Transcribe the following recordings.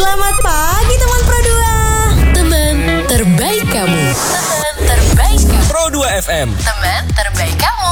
Selamat pagi teman Pro 2. Teman terbaik kamu. Teman terbaik kamu. Pro 2 FM. Teman terbaik kamu.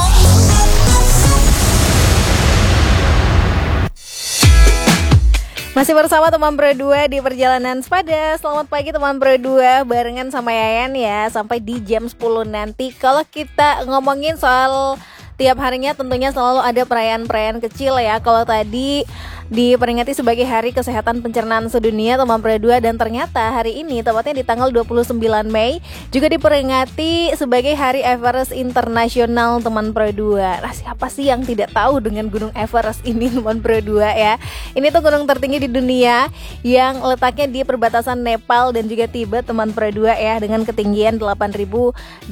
Masih bersama teman Pro 2 di Perjalanan Sepada. Selamat pagi teman Pro 2, barengan sama Yayan ya, sampai di jam 10 nanti. Kalau kita ngomongin soal tiap harinya tentunya selalu ada perayaan-perayaan kecil ya. Kalau tadi diperingati sebagai Hari Kesehatan Pencernaan Sedunia teman Pro 2, dan ternyata hari ini tepatnya di tanggal 29 Mei juga diperingati sebagai Hari Everest Internasional teman Pro 2. Nah, siapa sih yang tidak tahu dengan Gunung Everest ini teman Pro 2 ya? Ini tuh gunung tertinggi di dunia yang letaknya di perbatasan Nepal dan juga Tibet teman Pro 2 ya, dengan ketinggian 8.848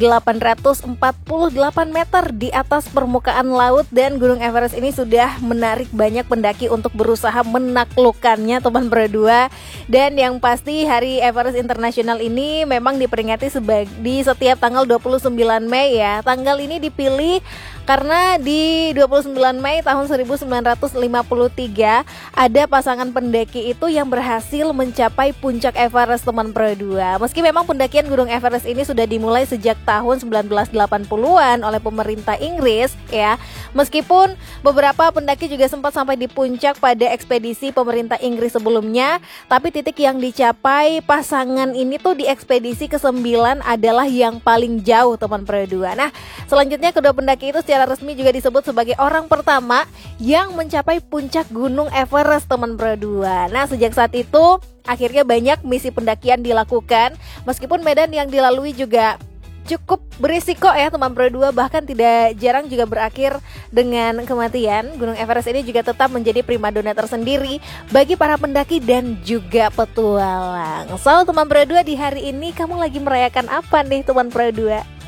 meter di atas permukaan laut. Dan Gunung Everest ini sudah menarik banyak pendaki untuk berusaha menaklukkannya teman Pro 2. Dan yang pasti Hari Everest Internasional ini memang diperingati di setiap tanggal 29 Mei ya. Tanggal ini dipilih karena di 29 Mei tahun 1953 ada pasangan pendaki itu yang berhasil mencapai puncak Everest teman Pro 2. Meski memang pendakian Gunung Everest ini sudah dimulai sejak tahun 1980-an oleh pemerintah Inggris ya. Meskipun beberapa pendaki juga sempat sampai di puncak pada ekspedisi pemerintah Inggris sebelumnya, tapi titik yang dicapai pasangan ini tuh di ekspedisi ke-9 adalah yang paling jauh teman Pro 2. Nah, selanjutnya kedua pendaki itu secara resmi juga disebut sebagai orang pertama yang mencapai puncak Gunung Everest teman Pro 2. Nah, sejak saat itu akhirnya banyak misi pendakian dilakukan, meskipun medan yang dilalui juga cukup berisiko ya teman Pro 2, bahkan tidak jarang juga berakhir dengan kematian. Gunung Everest ini juga tetap menjadi primadona tersendiri bagi para pendaki dan juga petualang. So teman Pro 2, di hari ini kamu lagi merayakan apa nih teman Pro 2?